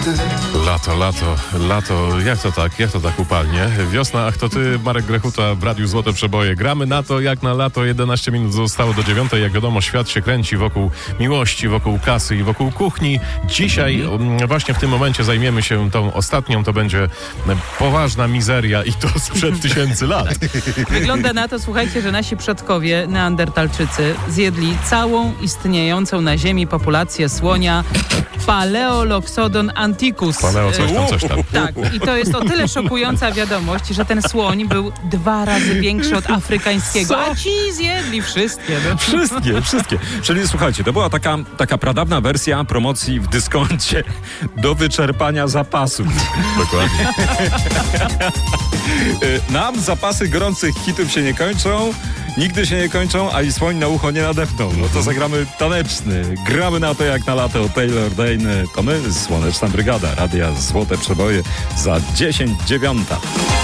Lato, jak to tak upalnie? Wiosna, ach to ty, Marek Grechuta w Radiu Złote Przeboje. Gramy na to, jak na lato, 11 minut zostało do 9. Jak wiadomo, świat się kręci wokół miłości, wokół kasy i wokół kuchni. Dzisiaj właśnie w tym momencie zajmiemy się tą ostatnią, to będzie poważna mizeria i to sprzed tysięcy lat. Wygląda na to, słuchajcie, że nasi przodkowie, neandertalczycy, zjedli całą istniejącą na Ziemi populację słonia Paleoloxodon anticus. Coś tam. Tak, i to jest o tyle szokująca wiadomość, że ten słoń był 2 razy większy od afrykańskiego. A ci zjedli wszystkie. No. Wszystkie. Czyli słuchajcie, to była taka pradawna wersja promocji w dyskoncie do wyczerpania zapasów. Dokładnie. Nam zapasy gorących hitów się nie kończą, nigdy się nie kończą, a i słoń na ucho nie nadepną. No to zagramy taneczny. Gramy na to jak na lato. Taylor Dane, to my, Słoneczna Brygada. Radia Złote Przeboje za 10:09.